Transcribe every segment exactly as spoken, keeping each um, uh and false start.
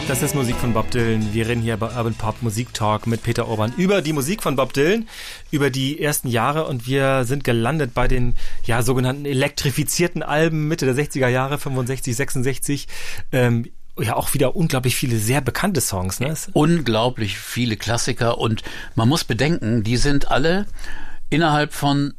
Das ist Musik von Bob Dylan. Wir reden hier bei Urban Pop Musik Talk mit Peter Urban über die Musik von Bob Dylan, über die ersten Jahre, und wir sind gelandet bei den ja sogenannten elektrifizierten Alben Mitte der sechziger Jahre, fünfundsechzig, sechsundsechzig. Ähm, ja, auch wieder unglaublich viele sehr bekannte Songs, ne? Unglaublich viele Klassiker, und man muss bedenken, die sind alle innerhalb von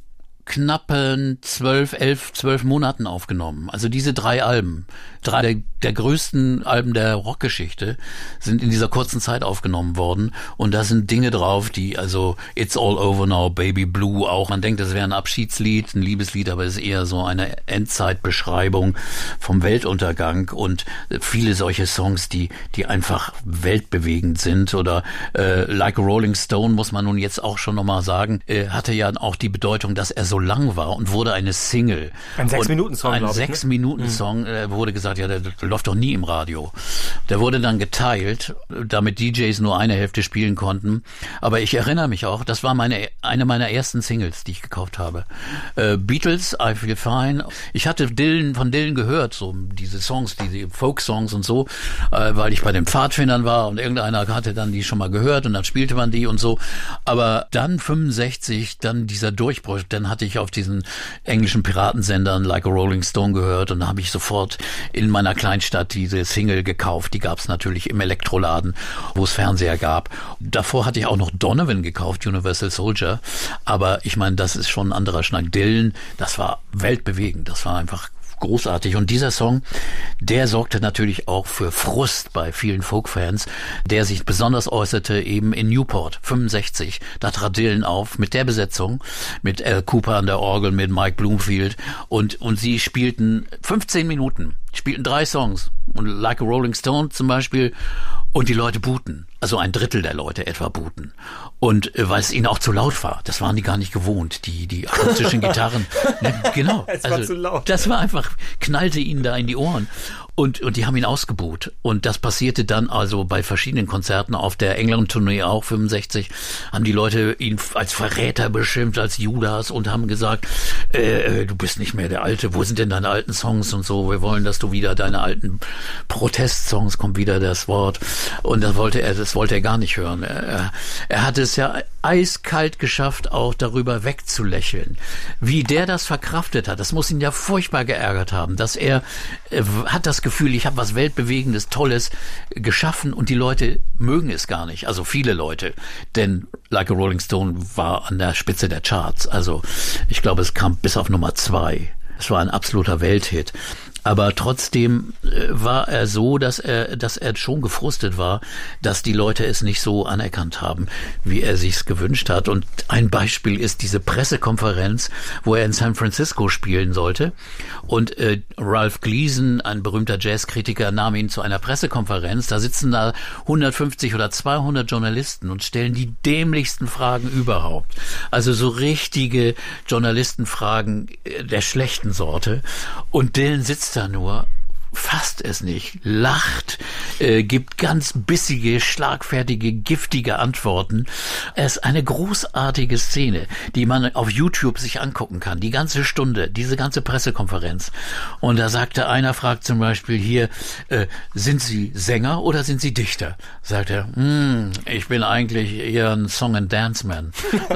knappen zwölf, elf, zwölf Monaten aufgenommen. Also diese drei Alben, drei der, der größten Alben der Rockgeschichte, sind in dieser kurzen Zeit aufgenommen worden. Und da sind Dinge drauf, die, also It's All Over Now, Baby Blue auch. Man denkt, das wäre ein Abschiedslied, ein Liebeslied, aber es ist eher so eine Endzeitbeschreibung vom Weltuntergang. Und viele solche Songs, die, die einfach weltbewegend sind. Oder äh, Like a Rolling Stone, muss man nun jetzt auch schon nochmal sagen, äh, hatte ja auch die Bedeutung, dass er so lang war und wurde eine Single. Ein Sechs-Minuten-Song, Ein glaube ich. Ein Sechs-Minuten-Song, äh, wurde gesagt, ja, der, der läuft doch nie im Radio. Der wurde dann geteilt, damit D Js nur eine Hälfte spielen konnten. Aber ich erinnere mich auch, das war meine eine meiner ersten Singles, die ich gekauft habe. Äh, Beatles, I Feel Fine. Ich hatte Dylan von Dylan gehört, so diese Songs, diese Folk-Songs und so, äh, weil ich bei den Pfadfindern war und irgendeiner hatte dann die schon mal gehört und dann spielte man die und so. Aber dann fünfundsechzig, dann dieser Durchbruch, dann hatte ich auf diesen englischen Piratensendern Like a Rolling Stone gehört, und da habe ich sofort in meiner Kleinstadt diese Single gekauft. Die gab es natürlich im Elektroladen, wo es Fernseher gab. Davor hatte ich auch noch Donovan gekauft, Universal Soldier. Aber ich meine, das ist schon ein anderer Schnack. Dylan, das war weltbewegend. Das war einfach großartig. Und dieser Song, der sorgte natürlich auch für Frust bei vielen Folk-Fans, der sich besonders äußerte eben in Newport, fünfundsechzig. Da trat Dylan auf mit der Besetzung, mit Al Cooper an der Orgel, mit Mike Bloomfield, und, und sie spielten fünfzehn Minuten, spielten drei Songs, und Like a Rolling Stone zum Beispiel, und die Leute buhten. Also ein Drittel der Leute etwa buhten. Und äh, weil es ihnen auch zu laut war. Das waren die gar nicht gewohnt, die die akustischen Gitarren. Ne, genau. Es also, war zu laut. Das war einfach, knallte ihnen da in die Ohren. Und, und die haben ihn ausgebuht. Und das passierte dann also bei verschiedenen Konzerten, auf der England-Tournee auch, fünfundsechzig, haben die Leute ihn als Verräter beschimpft, als Judas, und haben gesagt, äh, du bist nicht mehr der Alte, wo sind denn deine alten Songs und so, wir wollen, dass du wieder deine alten Protestsongs, kommt wieder das Wort. Und das wollte er, das wollte er gar nicht hören. Er, er hatte es ja eiskalt geschafft, auch darüber wegzulächeln. Wie der das verkraftet hat, das muss ihn ja furchtbar geärgert haben, dass er, er hat das Gefühl, ich habe was Weltbewegendes, Tolles geschaffen, und die Leute mögen es gar nicht. Also viele Leute. Denn Like a Rolling Stone war an der Spitze der Charts. Also ich glaube, es kam bis auf Nummer zwei. Es war ein absoluter Welthit. Aber trotzdem äh, war er so, dass er, dass er schon gefrustet war, dass die Leute es nicht so anerkannt haben, wie er sich's gewünscht hat. Und ein Beispiel ist diese Pressekonferenz, wo er in San Francisco spielen sollte. Und äh, Ralph Gleason, ein berühmter Jazzkritiker, nahm ihn zu einer Pressekonferenz. Da sitzen da hundertfünfzig oder zweihundert Journalisten und stellen die dämlichsten Fragen überhaupt. Also so richtige Journalistenfragen der schlechten Sorte. Und Dylan sitzt da nur, fasst es nicht, lacht, äh, gibt ganz bissige, schlagfertige, giftige Antworten. Es ist eine großartige Szene, die man auf YouTube sich angucken kann, die ganze Stunde, diese ganze Pressekonferenz. Und da sagte einer, fragt zum Beispiel hier, äh, sind Sie Sänger oder sind Sie Dichter? Sagt er, hm, ich bin eigentlich eher ein Song-and-Dance-Man.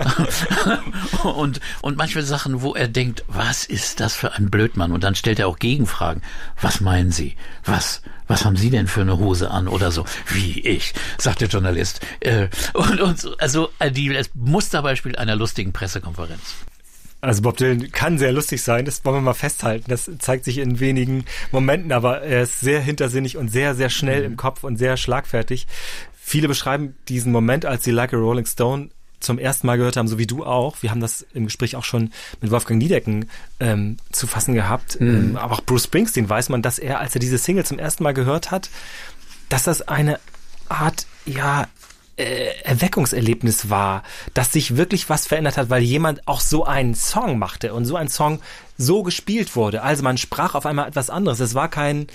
und, und manchmal Sachen, wo er denkt, was ist das für ein Blödmann? Und dann stellt er auch Gegenfragen. Was meinen Sie? Was, was haben Sie denn für eine Hose an oder so? Wie ich, sagt der Journalist. Äh, und, und also die, das Musterbeispiel einer lustigen Pressekonferenz. Also Bob Dylan kann sehr lustig sein, das wollen wir mal festhalten. Das zeigt sich in wenigen Momenten, aber er ist sehr hintersinnig und sehr, sehr schnell mhm. im Kopf und sehr schlagfertig. Viele beschreiben diesen Moment, als sie Like a Rolling Stone zum ersten Mal gehört haben, so wie du auch. Wir haben das im Gespräch auch schon mit Wolfgang Niedecken ähm, zu fassen gehabt. Mhm. Ähm, aber auch Bruce Springsteen weiß man, dass er, als er diese Single zum ersten Mal gehört hat, dass das eine Art, ja, äh, Erweckungserlebnis war, dass sich wirklich was verändert hat, weil jemand auch so einen Song machte und so ein Song so gespielt wurde. Also man sprach auf einmal etwas anderes. Es war kein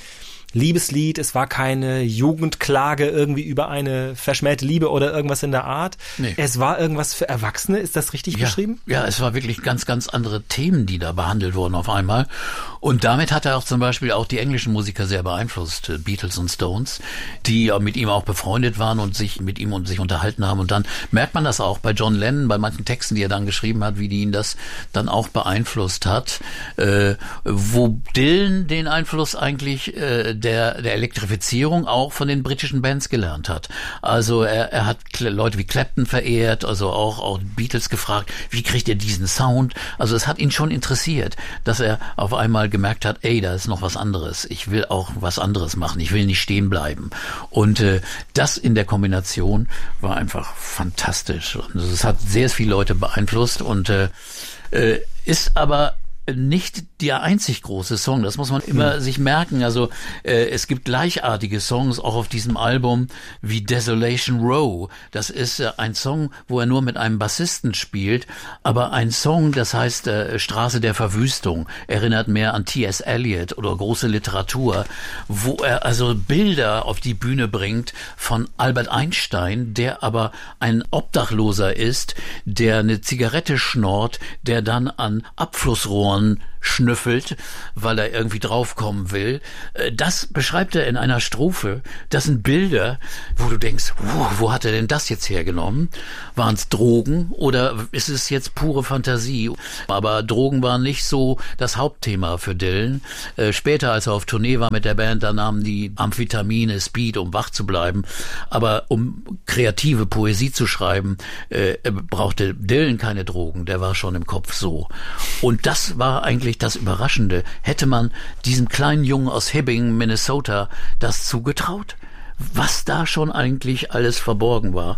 Liebeslied, es war keine Jugendklage irgendwie über eine verschmähte Liebe oder irgendwas in der Art. Nee. Es war irgendwas für Erwachsene, ist das richtig ja. beschrieben? Ja, es war wirklich ganz, ganz andere Themen, die da behandelt wurden auf einmal. Und damit hat er auch zum Beispiel auch die englischen Musiker sehr beeinflusst, Beatles und Stones, die mit ihm auch befreundet waren und sich mit ihm und sich unterhalten haben. Und dann merkt man das auch bei John Lennon, bei manchen Texten, die er dann geschrieben hat, wie die ihn das dann auch beeinflusst hat. Äh, wo Dylan den Einfluss eigentlich äh, der der Elektrifizierung auch von den britischen Bands gelernt hat. Also er, er hat Leute wie Clapton verehrt, also auch auch Beatles gefragt, wie kriegt ihr diesen Sound? Also es hat ihn schon interessiert, dass er auf einmal gemerkt hat, ey, da ist noch was anderes. Ich will auch was anderes machen. Ich will nicht stehen bleiben. Und äh, das in der Kombination war einfach fantastisch. Und es hat sehr viele Leute beeinflusst und äh, äh, ist aber nicht der einzig große Song, das muss man immer mhm. sich merken. Also äh, es gibt gleichartige Songs auch auf diesem Album wie Desolation Row. Das ist äh, ein Song, wo er nur mit einem Bassisten spielt, aber ein Song, das heißt äh, Straße der Verwüstung, erinnert mehr an T S Eliot oder große Literatur, wo er also Bilder auf die Bühne bringt von Albert Einstein, der aber ein Obdachloser ist, der eine Zigarette schnort, der dann an Abflussrohren schnüffelt, weil er irgendwie draufkommen will. Das beschreibt er in einer Strophe. Das sind Bilder, wo du denkst, wow, wo hat er denn das jetzt hergenommen? Waren es Drogen oder ist es jetzt pure Fantasie? Aber Drogen waren nicht so das Hauptthema für Dylan. Später, als er auf Tournee war mit der Band, da nahmen die Amphetamine, Speed, um wach zu bleiben. Aber um kreative Poesie zu schreiben, brauchte Dylan keine Drogen. Der war schon im Kopf so. Und das war eigentlich das Überraschende. Hätte man diesem kleinen Jungen aus Hibbing, Minnesota, das zugetraut? Was da schon eigentlich alles verborgen war,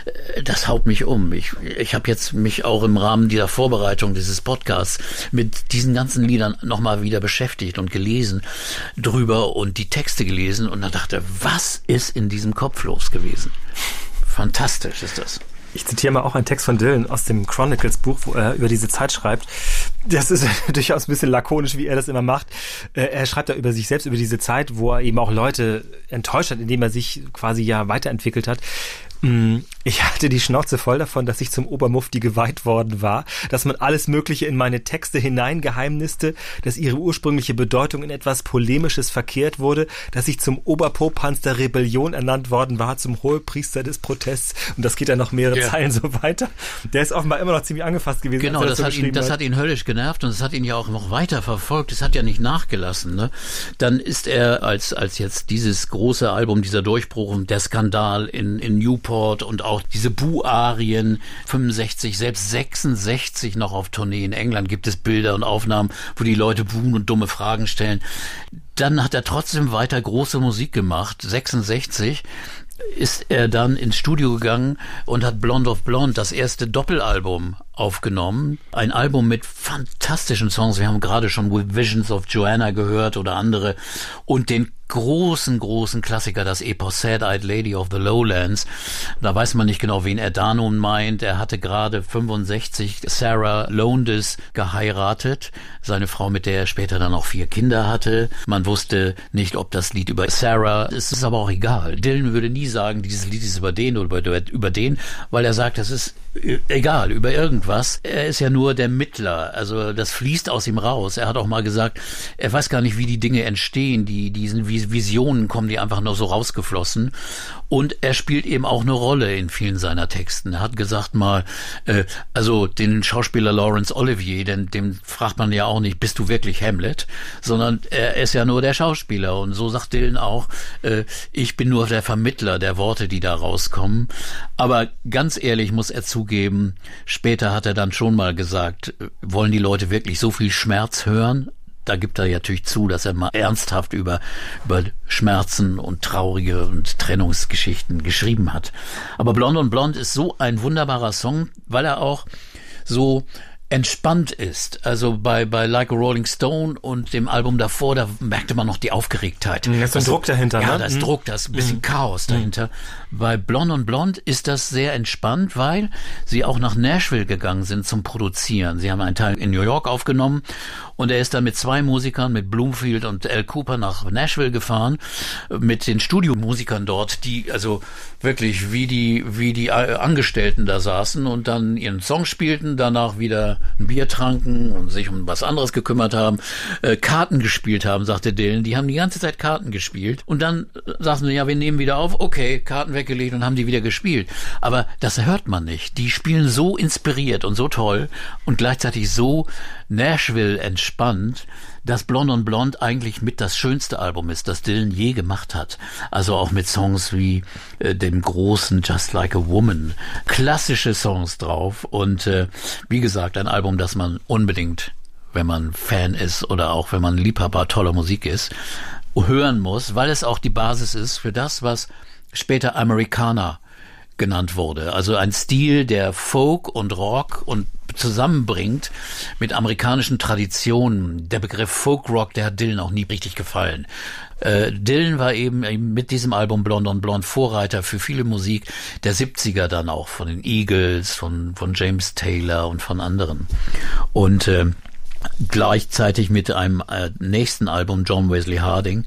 das haut mich um. Ich, ich habe jetzt mich auch im Rahmen dieser Vorbereitung dieses Podcasts mit diesen ganzen Liedern nochmal wieder beschäftigt und gelesen drüber und die Texte gelesen und dann dachte, was ist in diesem Kopf los gewesen? Fantastisch ist das. Ich zitiere mal auch einen Text von Dylan aus dem Chronicles-Buch, wo er über diese Zeit schreibt. Das ist durchaus ein bisschen lakonisch, wie er das immer macht. Er schreibt da über sich selbst, über diese Zeit, wo er eben auch Leute enttäuscht hat, indem er sich quasi ja weiterentwickelt hat. Ich hatte die Schnauze voll davon, dass ich zum Obermufti geweiht worden war, dass man alles Mögliche in meine Texte hineingeheimniste, dass ihre ursprüngliche Bedeutung in etwas Polemisches verkehrt wurde, dass ich zum Oberpopanz der Rebellion ernannt worden war, zum Hohepriester des Protests und das geht dann noch mehrere ja. Zeilen so weiter. Der ist offenbar immer noch ziemlich angefasst gewesen. Genau, das, das, so hat, ihn, das hat. hat ihn höllisch genervt und das hat ihn ja auch noch weiter verfolgt, das hat ja nicht nachgelassen. Ne? Dann ist er, als als jetzt dieses große Album, dieser Durchbruch und der Skandal in, in Newport und auch diese Bu-Arien, fünfundsechzig, selbst sechsundsechzig noch auf Tournee in England gibt es Bilder und Aufnahmen, wo die Leute buhen und dumme Fragen stellen. Dann hat er trotzdem weiter große Musik gemacht, sechsundsechzig ist er dann ins Studio gegangen und hat Blonde of Blonde, das erste Doppelalbum, aufgenommen. Ein Album mit fantastischen Songs. Wir haben gerade schon With Visions of Joanna gehört oder andere. Und den großen, großen Klassiker, das Epos Sad-Eyed Lady of the Lowlands. Da weiß man nicht genau, wen er da nun meint. Er hatte gerade fünfundsechzig Sarah Lowndes geheiratet. Seine Frau, mit der er später dann auch vier Kinder hatte. Man wusste nicht, ob das Lied über Sarah, es ist aber auch egal. Dylan würde nie sagen, dieses Lied ist über den oder über, über den, weil er sagt, das ist egal, über irgendwas. Er ist ja nur der Mittler, also das fließt aus ihm raus. Er hat auch mal gesagt, er weiß gar nicht, wie die Dinge entstehen, die diesen Visionen kommen, die einfach nur so rausgeflossen. Und er spielt eben auch eine Rolle in vielen seiner Texten. Er hat gesagt mal, äh, also den Schauspieler Laurence Olivier, denn dem fragt man ja auch nicht, bist du wirklich Hamlet? Sondern er ist ja nur der Schauspieler. Und so sagt Dylan auch, äh, ich bin nur der Vermittler der Worte, die da rauskommen. Aber ganz ehrlich muss er zugeben, später hat er dann schon mal gesagt, wollen die Leute wirklich so viel Schmerz hören? Da gibt er ja natürlich zu, dass er mal ernsthaft über, über Schmerzen und traurige und Trennungsgeschichten geschrieben hat. Aber Blonde on Blonde ist so ein wunderbarer Song, weil er auch so entspannt ist. Also bei, bei Like a Rolling Stone und dem Album davor, da merkte man noch die Aufgeregtheit. Da ist ein Druck dahinter, ja, ne? da ist mhm. Druck, da ist ein bisschen mhm. Chaos dahinter. Mhm. Bei Blonde on Blonde ist das sehr entspannt, weil sie auch nach Nashville gegangen sind zum Produzieren. Sie haben einen Teil in New York aufgenommen und er ist dann mit zwei Musikern, mit Bloomfield und Al Cooper, nach Nashville gefahren, mit den Studiomusikern dort, die also wirklich wie die, wie die Angestellten da saßen und dann ihren Song spielten, danach wieder ein Bier tranken und sich um was anderes gekümmert haben, äh, Karten gespielt haben, sagte Dylan. Die haben die ganze Zeit Karten gespielt und dann äh, sagten sie, ja, wir nehmen wieder auf, okay, Karten weggelegt und haben die wieder gespielt. Aber das hört man nicht. Die spielen so inspiriert und so toll und gleichzeitig so Nashville entspannt, dass Blonde on Blonde eigentlich mit das schönste Album ist, das Dylan je gemacht hat. Also auch mit Songs wie äh, dem großen Just Like a Woman. Klassische Songs drauf und äh, wie gesagt, ein Album, das man unbedingt, wenn man Fan ist oder auch wenn man Liebhaber toller Musik ist, hören muss, weil es auch die Basis ist für das, was später Americana genannt wurde. Also ein Stil, der Folk und Rock und zusammenbringt mit amerikanischen Traditionen. Der Begriff Folk-Rock, der hat Dylan auch nie richtig gefallen. Äh, Dylan war eben, eben mit diesem Album Blonde on Blonde Vorreiter für viele Musik der siebziger dann auch, von den Eagles, von, von James Taylor und von anderen. Und äh, gleichzeitig mit einem äh, nächsten Album, John Wesley Harding,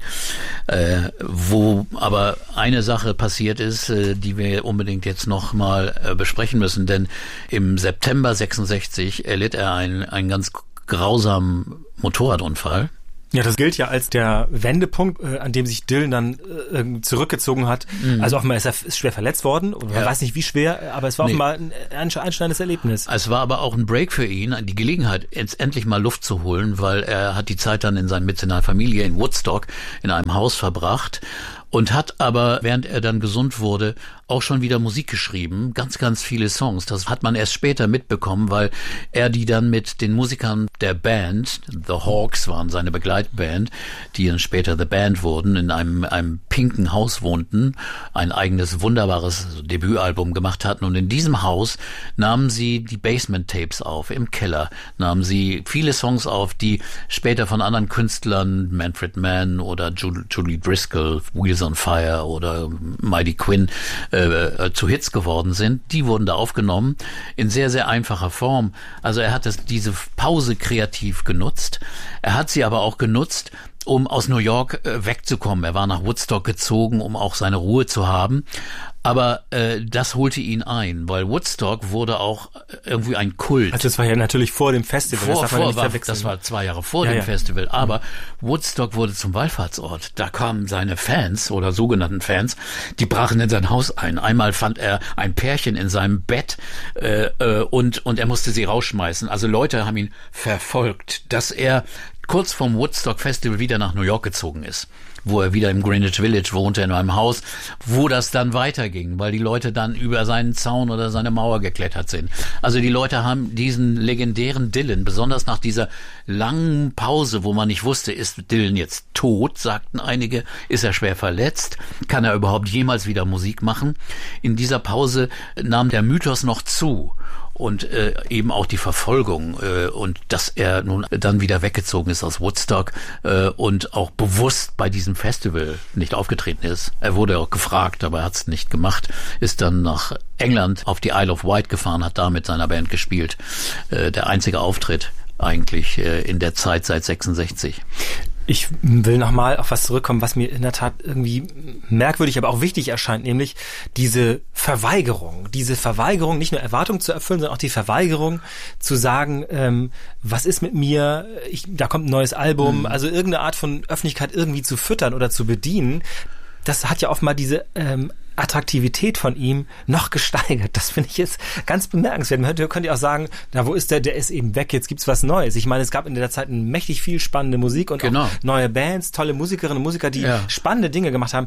äh, wo aber eine Sache passiert ist, äh, die wir unbedingt jetzt noch mal äh, besprechen müssen, denn im September sechsundsechzig erlitt er einen, einen ganz grausamen Motorradunfall. Ja, das gilt ja als der Wendepunkt, äh, an dem sich Dylan dann äh, zurückgezogen hat. Mhm. Also offenbar ist er ist schwer verletzt worden. Man ja. weiß nicht, wie schwer, aber es war nee. offenbar ein einschneidendes Erlebnis. Es war aber auch ein Break für ihn, die Gelegenheit, jetzt endlich mal Luft zu holen, weil er hat die Zeit dann in seiner, mit seiner Familie in Woodstock in einem Haus verbracht und hat aber, während er dann gesund wurde, auch schon wieder Musik geschrieben, ganz, ganz viele Songs. Das hat man erst später mitbekommen, weil er die dann mit den Musikern der Band, The Hawks waren seine Begleitband, die dann später The Band wurden, in einem, einem pinken Haus wohnten, ein eigenes wunderbares Debütalbum gemacht hatten. Und in diesem Haus nahmen sie die Basement-Tapes auf, im Keller, nahmen sie viele Songs auf, die später von anderen Künstlern, Manfred Mann oder Julie, Julie Driscoll, Wheels on Fire oder Mighty Quinn, Äh, zu Hits geworden sind, die wurden da aufgenommen in sehr, sehr einfacher Form. Also er hat das, diese Pause kreativ genutzt. Er hat sie aber auch genutzt, um aus New York äh, wegzukommen. Er war nach Woodstock gezogen, um auch seine Ruhe zu haben. Aber äh, das holte ihn ein, weil Woodstock wurde auch irgendwie ein Kult. Also das war ja natürlich vor dem Festival. Vor, das, darf man vor, nicht war, verwechseln. das war zwei Jahre vor ja, dem ja. Festival. Aber mhm. Woodstock wurde zum Wallfahrtsort. Da kamen seine Fans oder sogenannten Fans, die brachen in sein Haus ein. Einmal fand er ein Pärchen in seinem Bett äh, äh, und, und er musste sie rausschmeißen. Also Leute haben ihn verfolgt, dass er kurz vorm Woodstock Festival wieder nach New York gezogen ist, wo er wieder im Greenwich Village wohnte, in einem Haus, wo das dann weiterging, weil die Leute dann über seinen Zaun oder seine Mauer geklettert sind. Also die Leute haben diesen legendären Dylan, besonders nach dieser langen Pause, wo man nicht wusste, ist Dylan jetzt tot, sagten einige, ist er schwer verletzt, kann er überhaupt jemals wieder Musik machen? In dieser Pause nahm der Mythos noch zu. Und äh, eben auch die Verfolgung äh, und dass er nun dann wieder weggezogen ist aus Woodstock äh, und auch bewusst bei diesem Festival nicht aufgetreten ist. Er wurde auch gefragt, aber er hat es nicht gemacht, ist dann nach England auf die Isle of Wight gefahren, hat da mit seiner Band gespielt. Äh, der einzige Auftritt eigentlich äh, in der Zeit seit sechsundsechzig. Ich will nochmal auf was zurückkommen, was mir in der Tat irgendwie merkwürdig, aber auch wichtig erscheint, nämlich diese Verweigerung. Diese Verweigerung, nicht nur Erwartungen zu erfüllen, sondern auch die Verweigerung zu sagen, ähm, was ist mit mir, ich, da kommt ein neues Album, mhm. also irgendeine Art von Öffentlichkeit irgendwie zu füttern oder zu bedienen. Das hat ja offenbar diese ähm, Attraktivität von ihm noch gesteigert. Das finde ich jetzt ganz bemerkenswert. Man könnte ja auch sagen, na, wo ist der? Der ist eben weg, jetzt gibt's was Neues. Ich meine, es gab in der Zeit mächtig viel spannende Musik und genau. auch neue Bands, tolle Musikerinnen und Musiker, die ja. spannende Dinge gemacht haben.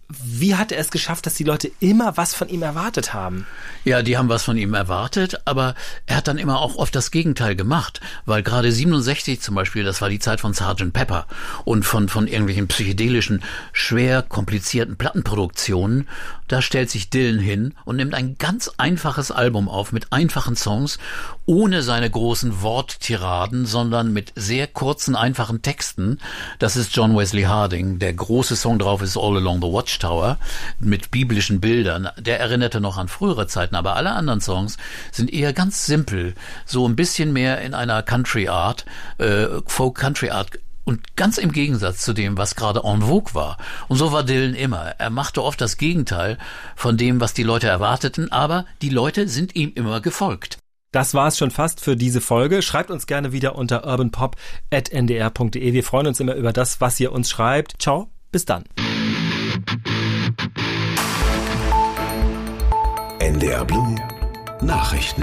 wie hat er es geschafft, dass die Leute immer was von ihm erwartet haben? Ja, die haben was von ihm erwartet, aber er hat dann immer auch oft das Gegenteil gemacht, weil gerade siebenundsechzig zum Beispiel, das war die Zeit von Sergeant Pepper und von, von irgendwelchen psychedelischen, schwer komplizierten Plattenproduktionen, da stellt sich Dylan hin und nimmt ein ganz einfaches Album auf mit einfachen Songs, ohne seine großen Worttiraden, sondern mit sehr kurzen, einfachen Texten. Das ist John Wesley Harding. Der große Song drauf ist All Along the Watchtower mit biblischen Bildern. Der erinnerte noch an frühere Zeiten, aber alle anderen Songs sind eher ganz simpel, so ein bisschen mehr in einer Country Art, äh, Folk Country Art. Und ganz im Gegensatz zu dem, was gerade en vogue war. Und so war Dylan immer. Er machte oft das Gegenteil von dem, was die Leute erwarteten, aber die Leute sind ihm immer gefolgt. Das war es schon fast für diese Folge. Schreibt uns gerne wieder unter urbanpop at n d r punkt d e. Wir freuen uns immer über das, was ihr uns schreibt. Ciao, bis dann. N D R Blue Nachrichten.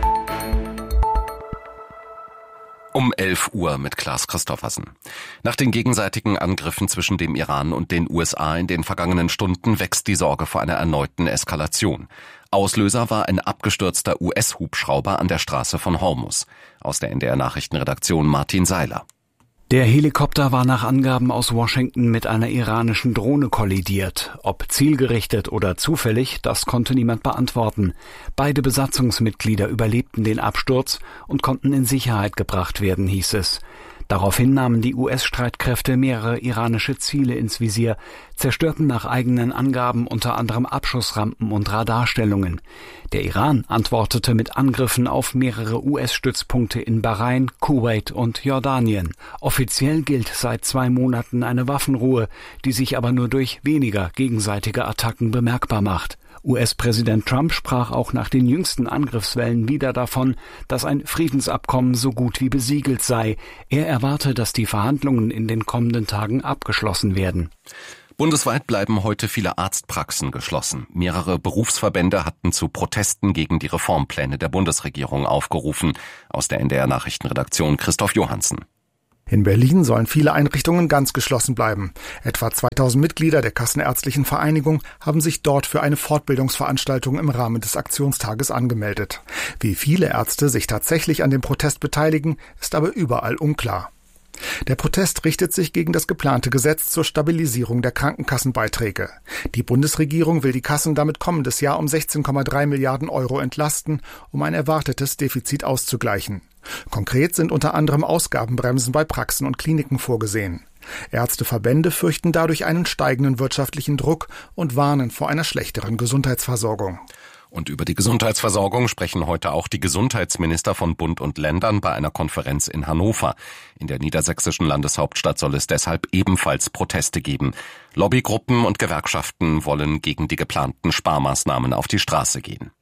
Um elf Uhr mit Klaas Christoffersen. Nach den gegenseitigen Angriffen zwischen dem Iran und den U S A in den vergangenen Stunden wächst die Sorge vor einer erneuten Eskalation. Auslöser war ein abgestürzter U S-Hubschrauber an der Straße von Hormuz. Aus der N D R-Nachrichtenredaktion Martin Seiler. Der Helikopter war nach Angaben aus Washington mit einer iranischen Drohne kollidiert. Ob zielgerichtet oder zufällig, das konnte niemand beantworten. Beide Besatzungsmitglieder überlebten den Absturz und konnten in Sicherheit gebracht werden, hieß es. Daraufhin nahmen die U S-Streitkräfte mehrere iranische Ziele ins Visier, zerstörten nach eigenen Angaben unter anderem Abschussrampen und Radarstellungen. Der Iran antwortete mit Angriffen auf mehrere U S-Stützpunkte in Bahrain, Kuwait und Jordanien. Offiziell gilt seit zwei Monaten eine Waffenruhe, die sich aber nur durch weniger gegenseitige Attacken bemerkbar macht. U S-Präsident Trump sprach auch nach den jüngsten Angriffswellen wieder davon, dass ein Friedensabkommen so gut wie besiegelt sei. Er erwarte, dass die Verhandlungen in den kommenden Tagen abgeschlossen werden. Bundesweit bleiben heute viele Arztpraxen geschlossen. Mehrere Berufsverbände hatten zu Protesten gegen die Reformpläne der Bundesregierung aufgerufen. Aus der N D R-Nachrichtenredaktion Christoph Johansen. In Berlin sollen viele Einrichtungen ganz geschlossen bleiben. Etwa zweitausend Mitglieder der Kassenärztlichen Vereinigung haben sich dort für eine Fortbildungsveranstaltung im Rahmen des Aktionstages angemeldet. Wie viele Ärzte sich tatsächlich an dem Protest beteiligen, ist aber überall unklar. Der Protest richtet sich gegen das geplante Gesetz zur Stabilisierung der Krankenkassenbeiträge. Die Bundesregierung will die Kassen damit kommendes Jahr um sechzehn Komma drei Milliarden Euro entlasten, um ein erwartetes Defizit auszugleichen. Konkret sind unter anderem Ausgabenbremsen bei Praxen und Kliniken vorgesehen. Ärzteverbände fürchten dadurch einen steigenden wirtschaftlichen Druck und warnen vor einer schlechteren Gesundheitsversorgung. Und über die Gesundheitsversorgung sprechen heute auch die Gesundheitsminister von Bund und Ländern bei einer Konferenz in Hannover. In der niedersächsischen Landeshauptstadt soll es deshalb ebenfalls Proteste geben. Lobbygruppen und Gewerkschaften wollen gegen die geplanten Sparmaßnahmen auf die Straße gehen.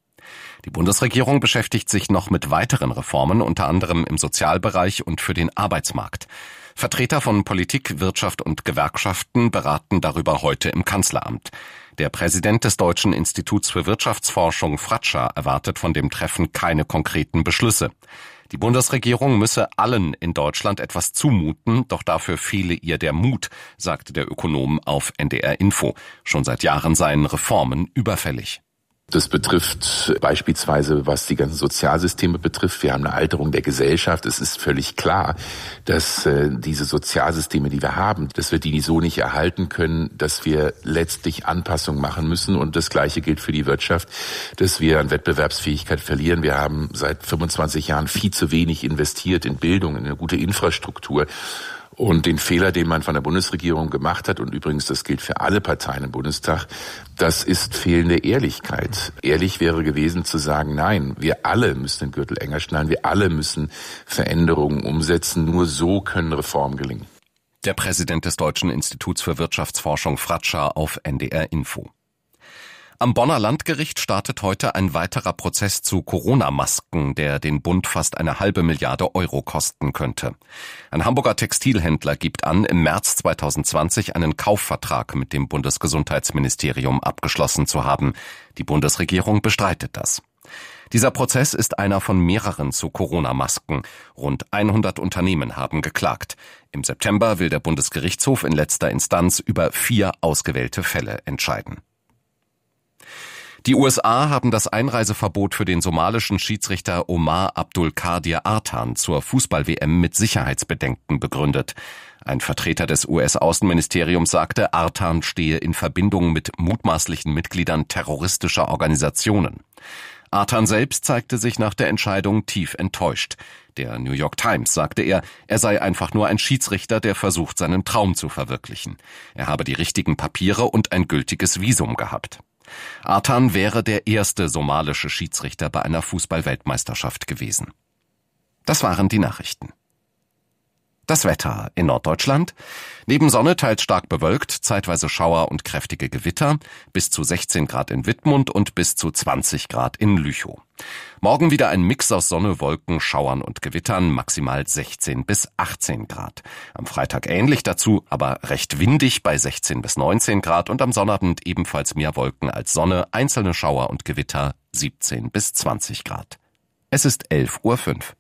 Die Bundesregierung beschäftigt sich noch mit weiteren Reformen, unter anderem im Sozialbereich und für den Arbeitsmarkt. Vertreter von Politik, Wirtschaft und Gewerkschaften beraten darüber heute im Kanzleramt. Der Präsident des Deutschen Instituts für Wirtschaftsforschung, Fratscher, erwartet von dem Treffen keine konkreten Beschlüsse. Die Bundesregierung müsse allen in Deutschland etwas zumuten, doch dafür fehle ihr der Mut, sagte der Ökonom auf N D R Info. Schon seit Jahren seien Reformen überfällig. Das betrifft beispielsweise, was die ganzen Sozialsysteme betrifft. Wir haben eine Alterung der Gesellschaft. Es ist völlig klar, dass äh, diese Sozialsysteme, die wir haben, dass wir die so nicht erhalten können, dass wir letztlich Anpassungen machen müssen. Und das Gleiche gilt für die Wirtschaft, dass wir an Wettbewerbsfähigkeit verlieren. Wir haben seit fünfundzwanzig Jahren viel zu wenig investiert in Bildung, in eine gute Infrastruktur. Und den Fehler, den man von der Bundesregierung gemacht hat, und übrigens das gilt für alle Parteien im Bundestag, das ist fehlende Ehrlichkeit. Ehrlich wäre gewesen zu sagen, nein, wir alle müssen den Gürtel enger schnallen, wir alle müssen Veränderungen umsetzen, nur so können Reformen gelingen. Der Präsident des Deutschen Instituts für Wirtschaftsforschung, Fratscher, auf N D R Info. Am Bonner Landgericht startet heute ein weiterer Prozess zu Corona-Masken, der den Bund fast eine halbe Milliarde Euro kosten könnte. Ein Hamburger Textilhändler gibt an, im März zweitausendzwanzig einen Kaufvertrag mit dem Bundesgesundheitsministerium abgeschlossen zu haben. Die Bundesregierung bestreitet das. Dieser Prozess ist einer von mehreren zu Corona-Masken. Rund hundert Unternehmen haben geklagt. Im September will der Bundesgerichtshof in letzter Instanz über vier ausgewählte Fälle entscheiden. Die U S A haben das Einreiseverbot für den somalischen Schiedsrichter Omar Abdulkadir Artan zur Fußball-W M mit Sicherheitsbedenken begründet. Ein Vertreter des U S-Außenministeriums sagte, Artan stehe in Verbindung mit mutmaßlichen Mitgliedern terroristischer Organisationen. Artan selbst zeigte sich nach der Entscheidung tief enttäuscht. Der New York Times sagte er, er sei einfach nur ein Schiedsrichter, der versucht, seinen Traum zu verwirklichen. Er habe die richtigen Papiere und ein gültiges Visum gehabt. Artan wäre der erste somalische Schiedsrichter bei einer Fußball-Weltmeisterschaft gewesen. Das waren die Nachrichten. Das Wetter in Norddeutschland. Neben Sonne teils stark bewölkt, zeitweise Schauer und kräftige Gewitter, bis zu sechzehn Grad in Wittmund und bis zu zwanzig Grad in Lüchow. Morgen wieder ein Mix aus Sonne, Wolken, Schauern und Gewittern, maximal sechzehn bis achtzehn Grad. Am Freitag ähnlich dazu, aber recht windig bei sechzehn bis neunzehn Grad und am Sonnabend ebenfalls mehr Wolken als Sonne, einzelne Schauer und Gewitter, siebzehn bis zwanzig Grad. Es ist elf Uhr fünf.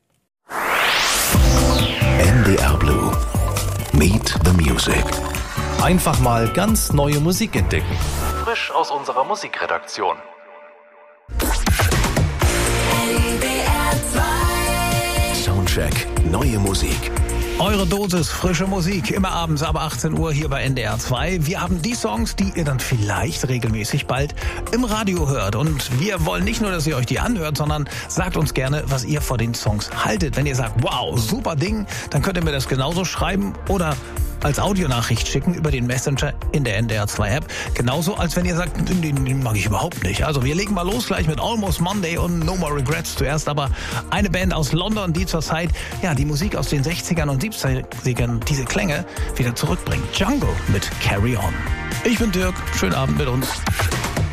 N D R Blue. Meet the Music. Einfach mal ganz neue Musik entdecken. Frisch aus unserer Musikredaktion. N D R zwei. Soundcheck. Neue Musik. Eure Dosis frische Musik, immer abends ab achtzehn Uhr hier bei N D R zwei. Wir haben die Songs, die ihr dann vielleicht regelmäßig bald im Radio hört. Und wir wollen nicht nur, dass ihr euch die anhört, sondern sagt uns gerne, was ihr vor den Songs haltet. Wenn ihr sagt, wow, super Ding, dann könnt ihr mir das genauso schreiben oder als Audionachricht schicken über den Messenger in der N D R zwei App. Genauso, als wenn ihr sagt, den, den mag ich überhaupt nicht. Also wir legen mal los gleich mit Almost Monday und No More Regrets zuerst. Aber eine Band aus London, die zurzeit ja, die Musik aus den sechzigern und siebzigern, diese Klänge wieder zurückbringt. Jungle mit Carry On. Ich bin Dirk, schönen Abend mit uns.